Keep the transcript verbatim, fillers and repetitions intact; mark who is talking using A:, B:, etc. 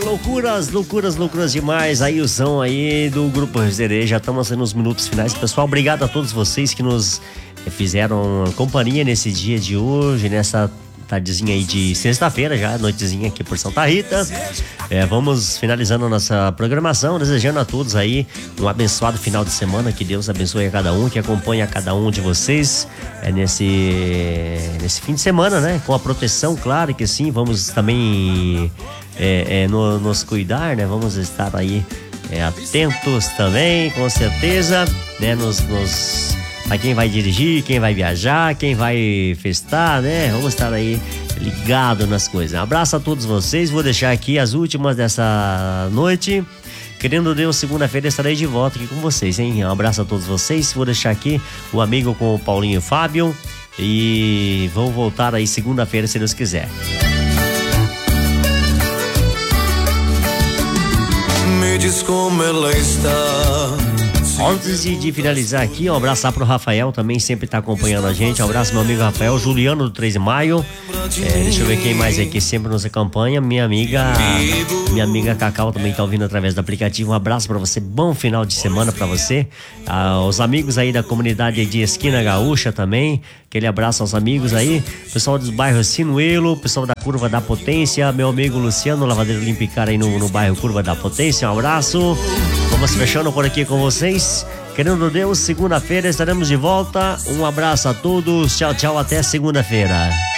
A: loucuras, loucuras, loucuras demais. Aí o som aí do Grupo Reserê, já estamos nos minutos finais. Pessoal, obrigado a todos vocês que nos fizeram companhia nesse dia de hoje, nessa tardezinha aí de sexta-feira, já noitezinha aqui por Santa Rita. É, vamos finalizando a nossa programação, desejando a todos aí um abençoado final de semana, que Deus abençoe a cada um, que acompanhe a cada um de vocês é, nesse, nesse fim de semana, né? Com a proteção, claro que sim, vamos também é, é, no, nos cuidar, né? Vamos estar aí é, atentos também, com certeza, né? Nos... nos Pra quem vai dirigir, quem vai viajar, quem vai festar, né? Vamos estar aí ligado nas coisas. Um abraço a todos vocês. Vou deixar aqui as últimas dessa noite. Querendo Deus, segunda-feira estarei de volta aqui com vocês, hein? Um abraço a todos vocês. Vou deixar aqui o amigo com o Paulinho e o Fábio. E vou voltar aí segunda-feira, se Deus quiser.
B: Me diz como ela está.
A: Antes de, de finalizar aqui, um abraço lá pro Rafael, também sempre tá acompanhando a gente. Um abraço meu amigo Rafael, Juliano do três de maio. É, deixa eu ver quem mais aqui sempre nos acompanha. Minha amiga, minha amiga Cacau também tá ouvindo através do aplicativo. Um abraço pra você, bom final de semana pra você. Ah, os amigos aí da comunidade de Esquina Gaúcha também. Aquele abraço aos amigos aí. Pessoal dos bairros Sinuelo, pessoal da Curva da Potência, meu amigo Luciano, lavadeiro Limpicar aí no, no bairro Curva da Potência. Um abraço. Vamos fechando por aqui com vocês. Querendo Deus, segunda-feira estaremos de volta. Um abraço a todos. Tchau, tchau. Até segunda-feira.